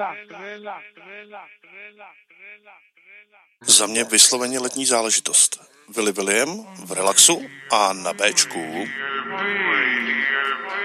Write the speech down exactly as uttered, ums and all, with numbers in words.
Za mě vysloveně letní záležitost. Willy William v relaxu a na béčku.